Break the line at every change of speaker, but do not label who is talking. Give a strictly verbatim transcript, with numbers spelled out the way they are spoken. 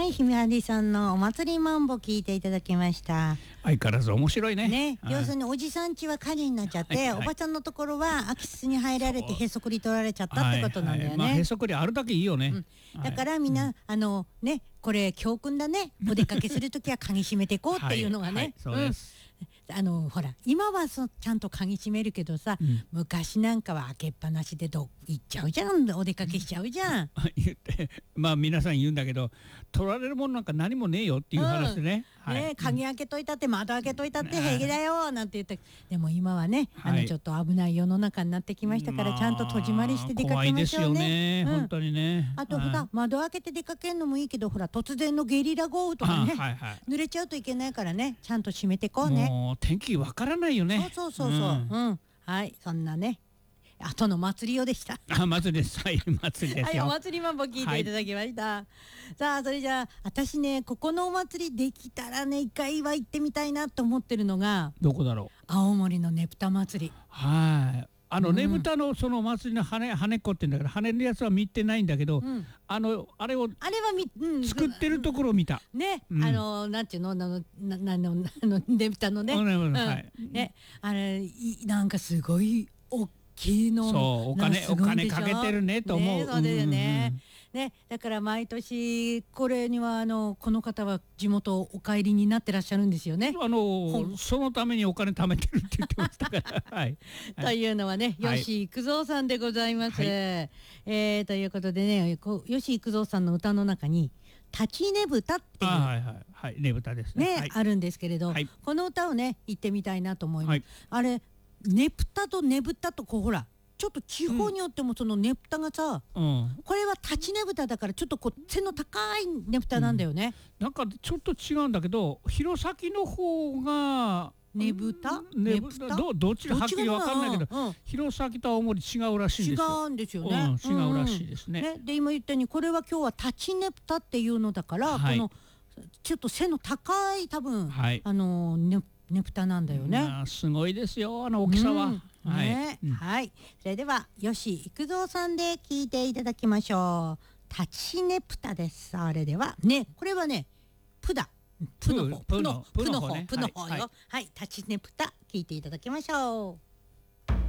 はいひめはりさんのお祭りマンボ聞いていただきました。
相変わらず面白いね。
ね、要するにおじさん家は火事になっちゃって、はいはい、おばちゃんのところは空き巣に入られてへそくり取られちゃったってことなんだよね。
はいはい、まあ、へそくりあるだけいいよね、
うん、だからみんな、はい、あのねこれ教訓だね。お出かけするときは鍵閉めていこうっていうのがね、はいはい、
そうです、
うん、あのほら今はそちゃんと鍵閉めるけどさ、うん、昔なんかは開けっぱなしでど行っちゃうじゃん。お出かけしちゃうじゃん、
うん、言ってまあ皆さん言うんだけど取られるものなんか何もねえよっていう話でね、
うん、はい、ね鍵開けといたって窓開けといたって平気だよなんて言って、でも今はね、はい、あのちょっと危ない世の中になってきましたから、まあ、ちゃんと戸締まりして出かけましょうね。怖いですよね、うん、本当にね。あとほら窓開けて出かけるのもいいけど、ほら突然のゲリラ豪雨とかね、はいはい、濡れちゃうといけないからね、ちゃんと閉めてこうね。
もう天気わからないよね。
そうそうそうそう、うんうん、はいそんなね後の祭りよでした。
あ、祭りです。はい、祭りですよ。
はい、お祭りマンボ聞いていただきました。はい、さあ、それじゃあ、私ね、ここのお祭りできたらね、一回は行ってみたいなと思ってるのが。
どこだろう。
青森のねぷた祭り。
はい。あの、うん、ねぶたのその祭りの羽羽っこってんだから羽のやつは見てないんだけど、うん、あのあれを
あれはみ、うん、
作ってるところを見た、
うん、ね、うん、あのなんていうのあのななのあのねぶたのね、うん、はい、ねあれいなんかすごい大きいの。
そうお金お金かけてるねと思う。
ね、そうだよね。うんうんね、だから毎年これにはあのこの方は地元お帰りになってらっしゃるんですよね。
あのそのためにお金貯めてるって言ってましたから。はい、
というのはね、はい、吉幾三さんでございます。はい、えー、ということでね、吉幾三さんの歌の中に立ちねぶたっていう、
はいはいはい、ねぶたですね。
ね、はい、あるんですけれど、はい、この歌をね言ってみたいなと思います。はい、あれねぷたとねぶたとこうほら。ちょっと地方によってもそのねぶたがさ、うん、これは立ちねぶただからちょっとこう背の高いねぶたなんだよね、
うん、なんかちょっと違うんだけど弘前の方が
ねぶた
ねぶた ど, どっちかはっきり分かんないけど、うん、弘前と青森違うらしいんですよ。
違うんですよね、
うん、違うらしいですね。
うんうん、ねで今言ったようにこれは今日は立ちねぶたっていうのだから、はい、このちょっと背の高い多分、はい、あのねねぶたなんだよね。
すごいですよあの大きさは。うん
はい、ねうん、はい、それでは吉幾三さんで聞いていただきましょう。立ちねぷたです。それではねこれはねプだプの方プのプの方プの方よ。はい、はい、立ちねぷた聞いていただきましょう。